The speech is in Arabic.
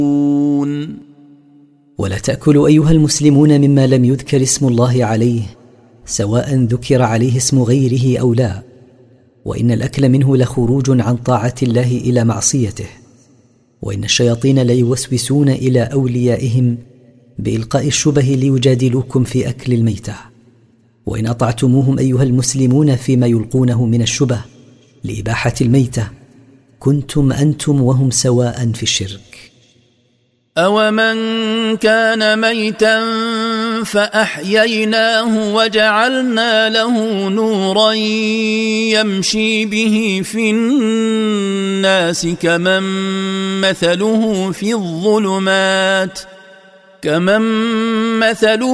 ولا تأكلوا أيها المسلمون مما لم يذكر اسم الله عليه، سواء ذكر عليه اسم غيره أو لا، وإن الأكل منه لخروج عن طاعة الله إلى معصيته، وإن الشياطين ليوسوسون إلى أوليائهم بإلقاء الشبه ليجادلوكم في أكل الميتة. وإن أطعتموهم أيها المسلمون فيما يلقونه من الشبه لإباحة الميتة كنتم أنتم وهم سواء في الشرك. أومن كان ميتا فأحييناه وجعلنا له نورا يمشي به في الناس كمن مثله